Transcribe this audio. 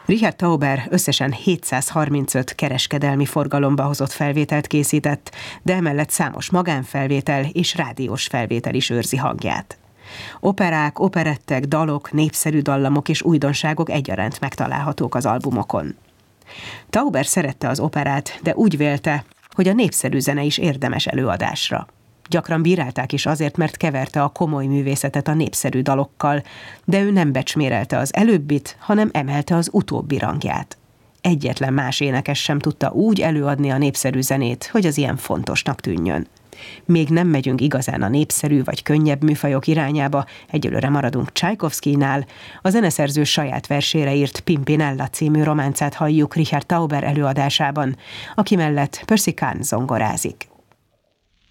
Richard Tauber összesen 735 kereskedelmi forgalomba hozott felvételt készített, de emellett számos magánfelvétel és rádiós felvétel is őrzi hangját. Operák, operettek, dalok, népszerű dallamok és újdonságok egyaránt megtalálhatók az albumokon. Tauber szerette az operát, de úgy vélte, hogy a népszerű zene is érdemes előadásra. Gyakran bírálták is azért, mert keverte a komoly művészetet a népszerű dalokkal, de ő nem becsmérelte az előbbit, hanem emelte az utóbbi rangját. Egyetlen más énekes sem tudta úgy előadni a népszerű zenét, hogy az ilyen fontosnak tűnjön. Még nem megyünk igazán a népszerű vagy könnyebb műfajok irányába, egyelőre maradunk Csajkovszkijnál, a zeneszerző saját versére írt Pimpinella című románcát halljuk Richard Tauber előadásában, aki mellett Percy Kahn zongorázik.